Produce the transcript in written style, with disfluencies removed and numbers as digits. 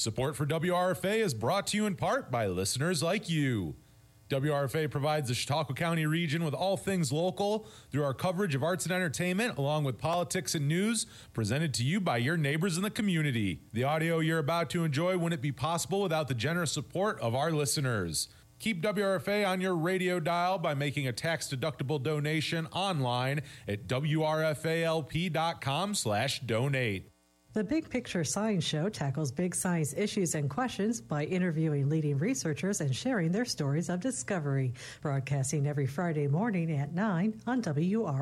Support for WRFA is brought to you in part by listeners like you. WRFA provides the Chautauqua County region with all things local through our coverage of arts and entertainment, along with politics and news, presented to you by your neighbors in the community. The audio you're about to enjoy wouldn't be possible without the generous support of our listeners. Keep WRFA on your radio dial by making a tax-deductible donation online at wrfalp.com/donate. The Big Picture Science Show tackles big science issues and questions by interviewing leading researchers and sharing their stories of discovery. Broadcasting every Friday morning at 9 on WRFA.